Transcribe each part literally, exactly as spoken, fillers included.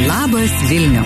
Labas Vilniau.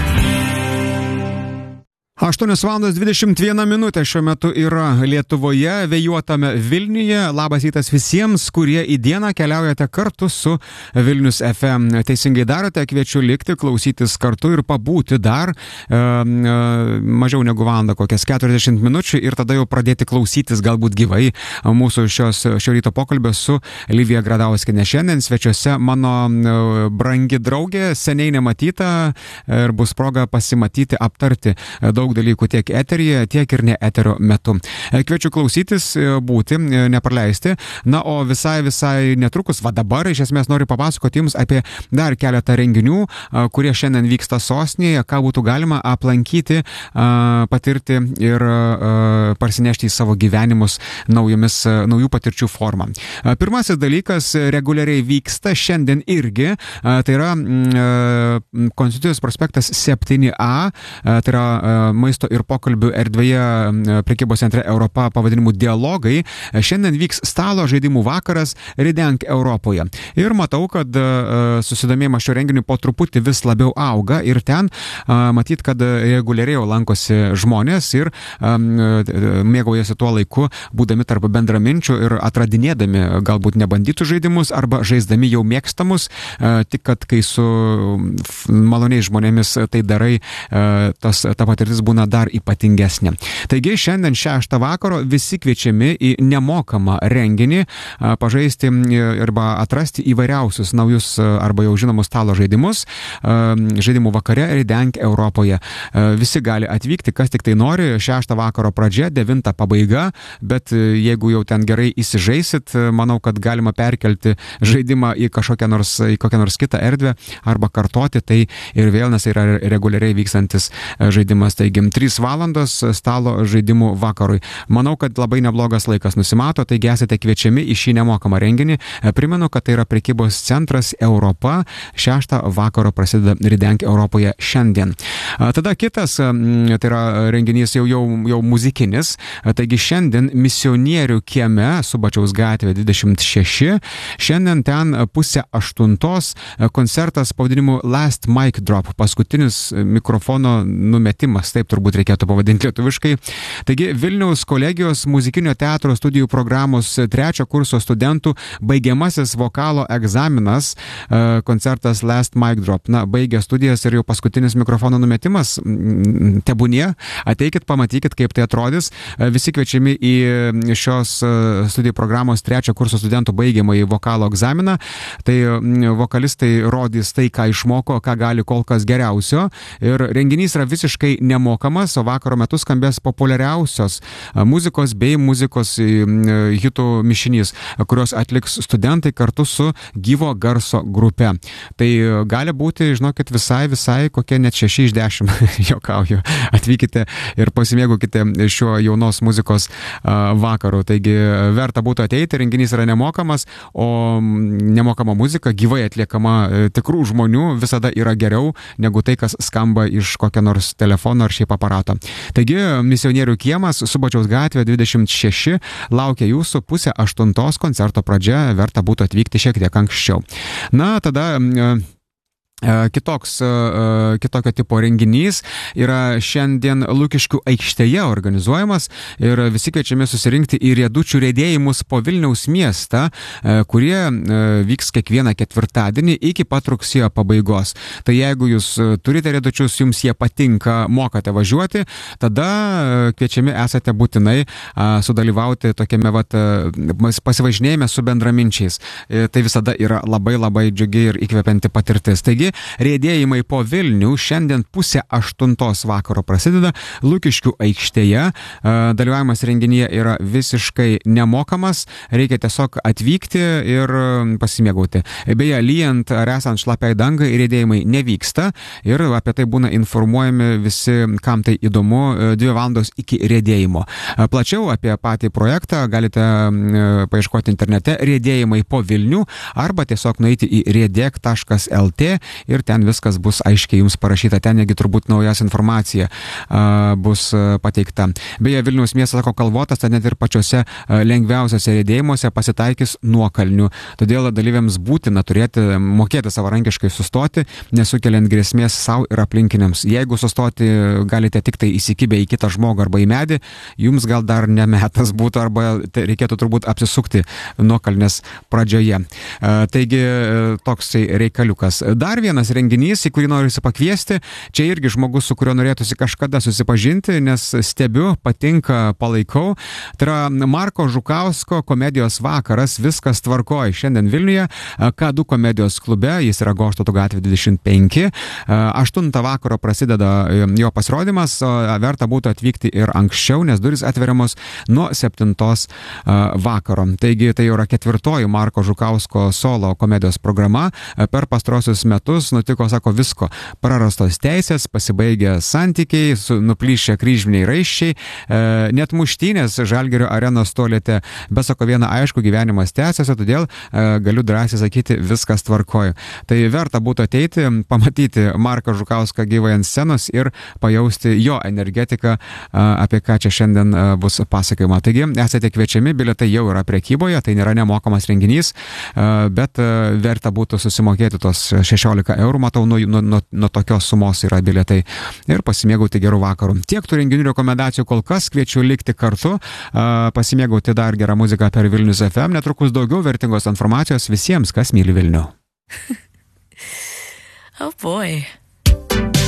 aštuonios valandos dvidešimt viena minutė šiuo metu yra Lietuvoje, vėjuotame Vilniuje. Labas rytas visiems, kurie į dieną keliaujate kartu su Vilnius F M. Teisingai darote, kviečiu likti, klausytis kartu ir pabūti dar e, e, mažiau negu valandą, kokias keturiasdešimt minučių ir tada jau pradėti klausytis galbūt gyvai mūsų šios, šio ryto pokalbio su Livija Gradauskienė. Šiandien svečiuose mano brangi draugė, seniai nematyta ir bus proga pasimatyti, aptarti daug dalykų tiek eteryje, tiek ir ne eterio metu. Kviečiu klausytis, būti, nepraleisti. Na, o visai, visai netrukus, va dabar iš esmės noriu papasakoti jums apie dar keletą renginių, kurie šiandien vyksta sostinėje, ką būtų galima aplankyti, patirti ir parsinešti į savo gyvenimus naujomis, naujų patirčių formą. Pirmasis dalykas reguliariai vyksta šiandien irgi, tai yra Konstitucijos prospektas septyni A, tai yra maisto ir pokalbių erdvėje prekybos centre Europa pavadinimu Dialogai. Šiandien vyks stalo žaidimų vakaras Ridenk Europoje. Ir matau, kad susidomėjimas šio renginiu po truputį vis labiau auga ir ten matyt, kad reguliariai lankosi žmonės ir mėgaujasi tuo laiku, būdami tarp bendraminčių ir atradinėdami galbūt nebandytų žaidimus arba žaisdami jau mėgstamus, tik kad kai su maloniais žmonėmis tai darai, tas, ta patirtis būna dar ypatingesnė. Taigi šiandien šeštą vakaro visi kviečiami į nemokamą renginį pažaisti arba atrasti įvairiausius naujus arba jau žinomus stalo žaidimus žaidimų vakare Ridenk Europoje. Visi gali atvykti, kas tik tai nori, šeštą vakaro pradžia, devintą pabaiga, bet jeigu jau ten gerai įsižaisit, manau, kad galima perkelti žaidimą į kažkokią nors, į kokią nors kitą erdvę arba kartoti tai ir vėl, nes yra reguliariai vykstantis žaidimas. Taigi, trys valandos stalo žaidimų vakarui. Manau, kad labai neblogas laikas nusimato, taigi esate kviečiami į šį nemokamą renginį. Primenu, kad tai yra prekybos centras Europa. Šeštą vakaro prasideda Ridenk Europoje šiandien. Tada kitas, tai yra renginys jau, jau, jau muzikinis. Taigi šiandien Misionierių kieme, Subačiaus gatvė dvidešimt šeši. Šiandien ten pusę aštuntos koncertas pavadinimu Last Mic Drop, paskutinis mikrofono numetimas, taip turbūt reikėtų pavadinti lietuviškai. Taigi Vilniaus kolegijos muzikinio teatro studijų programos trečio kurso studentų baigiamasis vokalo egzaminas, koncertas Last Mic Drop. Na, baigė studijas ir jau paskutinis mikrofono numetimas, tebūnie, ateikit, pamatykit, kaip tai atrodys. Visi kviečiami į šios studijų programos trečio kurso studentų baigiamąjį vokalo egzaminą. Tai vokalistai rodys tai, ką išmoko, ką gali kol kas geriausio. Ir renginys yra visiškai nemokamas, o vakaro metu skambės populiariausios muzikos bei muzikos hitų mišinys, kurios atliks studentai kartu su gyvo garso grupe. Tai gali būti, žinokit, visai, visai kokie net šeši iš dešimt, jokauju. Atvykite ir pasimėgaukite šiuo jaunos muzikos vakaru. Taigi verta būtų ateiti, renginys yra nemokamas, o nemokama muzika gyvai atliekama tikrų žmonių visada yra geriau negu tai, kas skamba iš kokio nors telefono ar šiaip aparato. Taigi, Misionierių kiemas, Subačiaus gatvė dvidešimt šeši, laukia jūsų pusę aštuntos koncerto pradžia, verta būtų atvykti šiek tiek anksčiau. Na, tada Kitoks, kitokio tipo renginys yra šiandien Lukiškių aikštėje organizuojamas ir visi kviečiami susirinkti į riedučių riedėjimus po Vilniaus miestą, kurie vyks kiekvieną ketvirtadienį iki pat rugsėjo pabaigos. Tai jeigu jūs turite riedučius, jums jie patinka, mokate važiuoti, tada kviečiami esate būtinai sudalyvauti tokiame vat, pasivažinėjime su bendraminčiais. Tai visada yra labai labai džiugi ir įkvepianti patirtis. Taigi, riedėjimai po Vilnių šiandien pusę aštuntos vakaro prasideda Lukiškių aikštėje. Dalyvavimas renginyje yra visiškai nemokamas, reikia tiesiog atvykti ir pasimėgauti. Beje, lyjant ar esant šlapiai dangai, riedėjimai nevyksta ir apie tai būna informuojami visi, kam tai įdomu, dvi valandos iki riedėjimo. Plačiau apie patį projektą galite paieškoti internete riedėjimai po Vilnių arba tiesiog nueiti į riedek taškas lt ir ten viskas bus aiškiai jums parašyta, ten negi turbūt naujas informacija a, bus a, pateikta. Beje, Vilniaus miestas sako kalvotas, tad net ir pačiose a, lengviausiose riedėjimuose pasitaikys nuokalnių. Todėl dalyviams būtina turėti, mokėti savarankiškai sustoti, nesukeliant grėsmės savo ir aplinkiniams. Jeigu sustoti galite tik tai įsikibę į kitą žmogų arba į medį, jums gal dar nemetas būtų arba reikėtų turbūt apsisukti nuokalnės pradžioje. Taigi toksai reikaliukas. Dar vienas renginys, į kurį noriu pakviesti, čia irgi žmogus, su kuriuo norėtųsi kažkada susipažinti, nes stebiu, patinka, palaikau. Tai yra Marko Žukausko komedijos vakaras Viskas tvarkoj. Šiandien Vilniuje K du komedijos klube, jis yra Goštauto gatvė dvidešimt penki. aštuntą vakaro prasideda jo pasirodymas, verta būtų atvykti ir anksčiau, nes durys atveriamos nuo septintos vakaro. Taigi tai yra ketvirtoji Marko Žukausko solo komedijos programa. Per pastarosius metus nutiko, sako, visko. Prarastos teisės, pasibaigė santykiai, nuplyšę kryžminiai raiščiai, net muštynės Žalgirio arenos tualete. Bet sako, viena aišku, gyvenimas tęsiasi, todėl galiu drąsiai sakyti, viskas tvarkoja. Tai verta būtų ateiti, pamatyti Marką Žukauską gyvai ant scenos ir pajausti jo energetiką, apie ką čia šiandien bus pasakojama. Taigi, esate kviečiami, bilietai jau yra prekyboje, tai nėra nemokamas renginys, bet verta būtų susimokėti tos šešiolika eurų, matau, nuo, nuo, nuo tokios sumos yra bilietai ir pasimėgauti gerų vakarų. Tiek tų renginių rekomendacijų kol kas, kviečiu likti kartu, pasimėgauti dar gerą muziką per Vilnius F M, netrukus daugiau vertingos informacijos visiems, kas myli Vilnių. Oh boy.